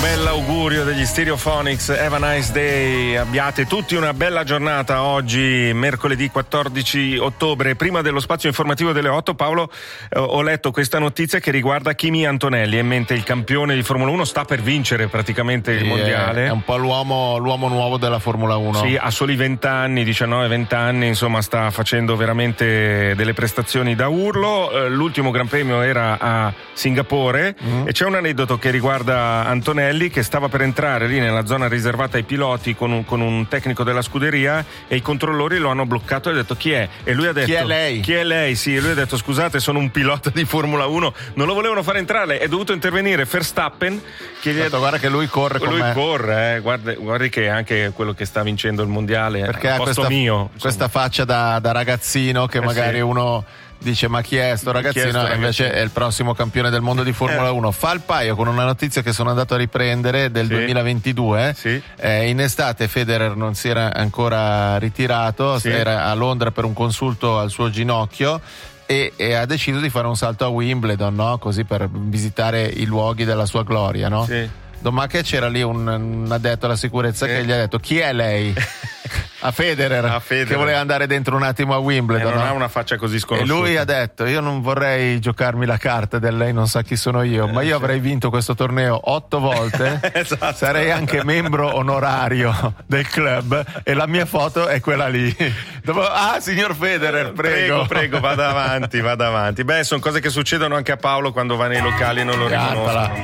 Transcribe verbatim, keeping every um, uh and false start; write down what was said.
Bell'augurio degli Stereophonics, have a nice day, abbiate tutti una bella giornata oggi, mercoledì quattordici ottobre. Prima dello spazio informativo delle otto, Paolo, eh, ho letto questa notizia che riguarda Kimi Antonelli, è in mente il campione di Formula uno, sta per vincere praticamente il sì, mondiale. È un po' l'uomo, l'uomo nuovo della Formula uno. Sì, ha soli venti anni, diciannove venti anni, insomma sta facendo veramente delle prestazioni da urlo. Eh, l'ultimo Gran Premio era a Singapore mm. e c'è un aneddoto che riguarda Antonelli, che stava per entrare lì nella zona riservata ai piloti con un, con un tecnico della scuderia e i controllori lo hanno bloccato e ha detto chi è? E lui ha detto chi è lei? Chi è lei? Sì, e lui ha detto scusate, sono un pilota di Formula uno, non lo volevano fare entrare, è dovuto intervenire Verstappen che gli ha detto guarda che lui corre con lui me. corre, eh. guardi, guardi che è anche quello che sta vincendo il mondiale, perché ha ha questa, mio, questa faccia da, da ragazzino che eh magari sì. uno dice ma chi è sto ragazzino, sto ragazzino? Invece è il prossimo campione del mondo di Formula eh. uno. Fa il paio con una notizia che sono andato a riprendere del sì. duemilaventidue. Sì. Eh, in estate Federer non si era ancora ritirato, sì. era a Londra per un consulto al suo ginocchio e, e ha deciso di fare un salto a Wimbledon, no? Così per visitare i luoghi della sua gloria, no? Sì. Domani che c'era lì un, un addetto alla sicurezza sì. che gli ha detto chi è lei? A Federer, a Federer, che voleva andare dentro un attimo a Wimbledon. Eh, non no? ha una faccia così sconosciuta. E lui ha detto io non vorrei giocarmi la carta del lei non sa chi sono io, eh, ma io sì. avrei vinto questo torneo otto volte, esatto. sarei anche membro onorario del club e la mia foto è quella lì. Dopo, ah signor Federer, prego. Prego, prego, vada avanti, vada avanti. Beh, sono cose che succedono anche a Paolo quando va nei locali e non lo riconoscono.